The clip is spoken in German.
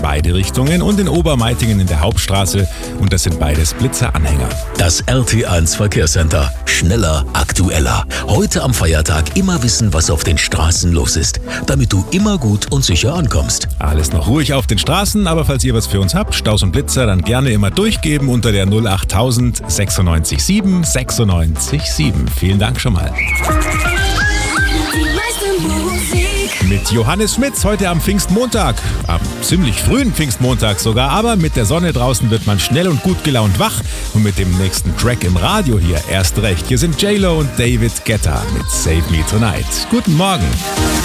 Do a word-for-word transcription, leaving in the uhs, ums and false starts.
beide Richtungen und in Obermeitingen in der Hauptstraße. Und das sind beides Blitzer-Anhänger. Das R T eins Verkehrscenter. Schneller, aktueller. Heute am Feiertag immer wissen, was auf den Straßen los ist, damit du immer gut und sicher ankommst. Alles noch ruhig auf den Straßen, aber falls ihr was für uns habt, Staus und Blitzer, dann gerne immer durchgeben unter der null achttausend sechsundneunzig sieben sechsundneunzig sieben. Vielen Dank schon mal. Mit Johannes Schmitz heute am Pfingstmontag, am ziemlich frühen Pfingstmontag sogar, aber mit der Sonne draußen wird man schnell und gut gelaunt wach und mit dem nächsten Track im Radio hier erst recht. Hier sind J-Lo und David Guetta mit Save Me Tonight. Guten Morgen.